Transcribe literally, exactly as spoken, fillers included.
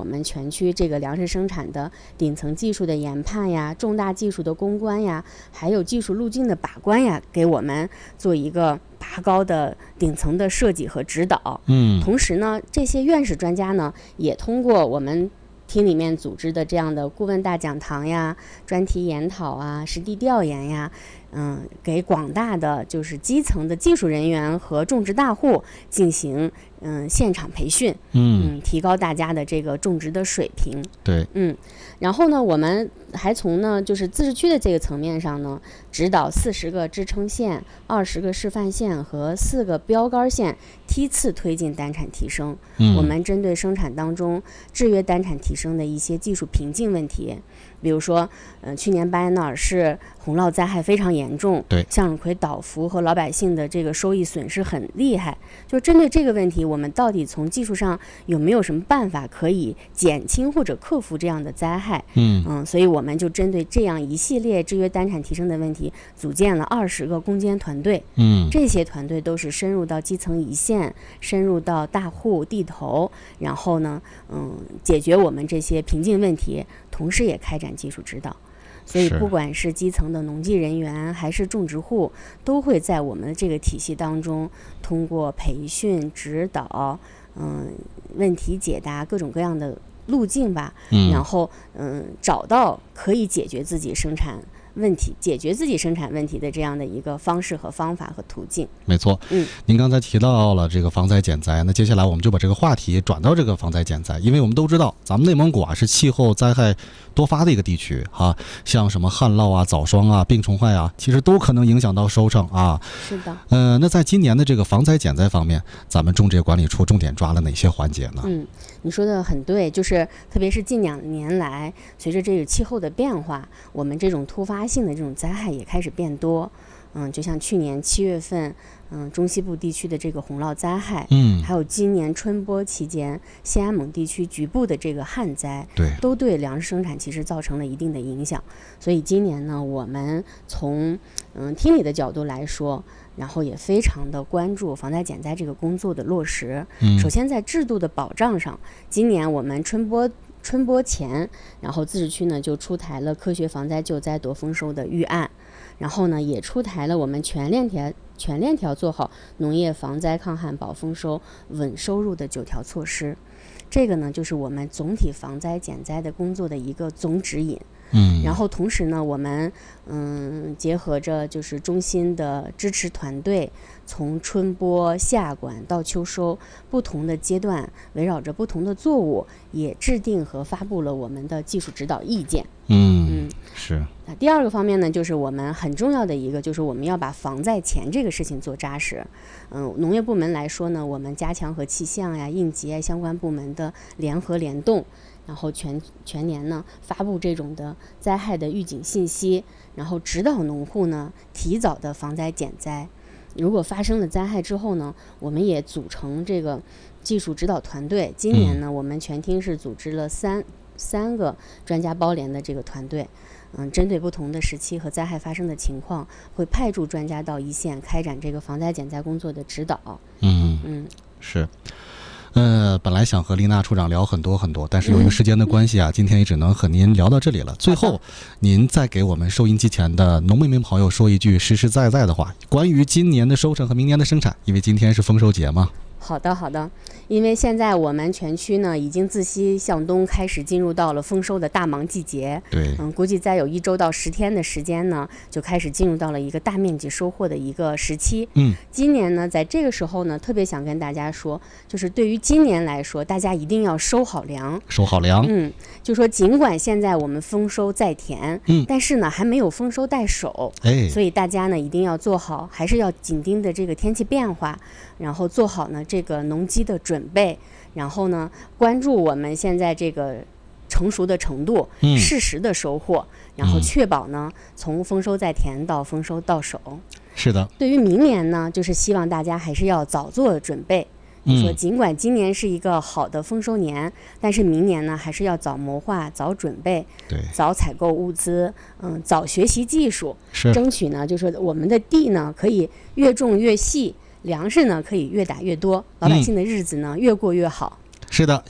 们全区这个粮食生产的顶层技术的研判呀、重大技术的攻关呀，还有技术路径的把关呀，给我们做一个拔高的顶层的设计和指导。 嗯， 同时呢，这些院士专家呢，也通过我们厅里面组织的这样的顾问大讲堂呀、专题研讨啊、实地调研呀，嗯，给广大的就是基层的技术人员和种植大户进行嗯现场培训， 嗯嗯，提高大家的这个种植的水平。 对， 嗯，然后呢，我们还从呢就是自治区的这个层面上呢，指导四十个支撑县、二十个示范县和四个标杆县梯次推进单产提升。 嗯， 我们针对生产当中制约单产提升的一些技术瓶颈问题，比如说，呃，去年巴彦淖尔市洪涝灾害非常严重， 对， 向日葵倒伏和老百姓的这个收益损失很厉害。就针对这个问题，我们到底从技术上有没有什么办法可以减轻或者克服这样的灾害？ 嗯嗯，所以我们就针对这样一系列制约单产提升的问题，组建了二十个攻坚团队。 嗯， 这些团队都是深入到基层一线，深入到大户地头，然后呢，嗯，解决我们这些瓶颈问题，同时也开展技术指导。所以不管是基层的农技人员还是种植户，都会在我们的这个体系当中，通过培训指导，嗯，问题解答各种各样的路径吧， 嗯， 然后嗯，找到可以解决自己生产问题、解决自己生产问题的这样的一个方式和方法和途径。 没错， 嗯， 您刚才提到了这个防灾减灾，那接下来我们就把这个话题转到这个防灾减灾，因为我们都知道，咱们内蒙古啊是气候灾害多发的一个地区哈、啊，像什么旱涝啊、早霜啊、病虫害啊，其实都可能影响到收成啊。 是的。 呃，那在今年的这个防灾减灾方面，咱们种植管理处重点抓了哪些环节呢？ 嗯，你说的很对，就是特别是近两年来，随着这个气候的变化，我们这种突发性的这种灾害也开始变多。嗯，就像去年七月份，嗯，中西部地区的这个洪涝灾害， 嗯， 还有今年春播期间西安蒙地区局部的这个旱灾， 对， 都对粮食生产其实造成了一定的影响。所以今年呢，我们从嗯厅里的角度来说，然后也非常的关注防灾减灾这个工作的落实。 嗯， 首先在制度的保障上，今年我们春播春播前，然后自治区呢就出台了科学防灾救灾夺丰收的预案，然后呢也出台了我们全链条全链条做好农业防灾抗旱保丰收稳收入的九条措施。这个呢就是我们总体防灾减灾的工作的一个总指引。 嗯， 然后同时呢，我们嗯结合着就是中心的支持团队，从春播、夏管到秋收不同的阶段，围绕着不同的作物，也制定和发布了我们的技术指导意见。 嗯嗯， 是。 那第二个方面呢，就是我们很重要的一个，就是我们要把防在前这个事情做扎实。嗯，农业部门来说呢，我们加强和气象呀、应急啊相关部门的联合联动。然后全全年呢发布这种的灾害的预警信息，然后指导农户呢提早的防灾减灾。如果发生了灾害之后呢，我们也组成这个技术指导团队。今年呢，我们全厅是组织了三三个专家包联的这个团队。嗯，针对不同的时期和灾害发生的情况，会派驻专家到一线开展这个防灾减灾工作的指导。 嗯嗯， 是。呃，本来想和丽娜处长聊很多很多，但是由于时间的关系啊，嗯、今天也只能和您聊到这里了。最后，您再给我们收音机前的农民们朋友说一句实实在在的话，关于今年的收成和明年的生产，因为今天是丰收节嘛。 好的，好的。因为现在我们全区呢，已经自西向东开始进入到了丰收的大忙季节。 对， 嗯，估计再有一周到十天的时间呢，就开始进入到了一个大面积收获的一个时期。 嗯， 今年呢，在这个时候呢，特别想跟大家说，就是对于今年来说，大家一定要收好粮。 收好粮。 嗯，就说尽管现在我们丰收在田， 嗯， 但是呢，还没有丰收在手。 哎， 所以大家呢，一定要做好，还是要紧盯着这个天气变化，然后做好呢这个农机的准备，然后呢关注我们现在这个成熟的程度， 嗯、 适时的收获，然后确保呢、嗯、从丰收在田到丰收到手。 是的。 对于明年呢，就是希望大家还是要早做准备。你说尽管今年是一个好的丰收年，但是明年呢还是要早谋划、早准备， 对， 早采购物资，嗯，早学习技术， 是争取呢，就是我们的地呢可以越种越细，粮食呢可以越打越多，老百姓的日子呢、嗯、越过越好。 是的。